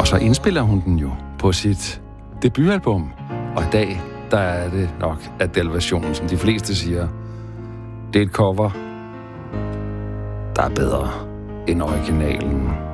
så indspiller hun den jo på sit debutalbum. Og i dag, der er det nok Adele-versionen, som de fleste siger. Det er et cover, der er bedre end originalen.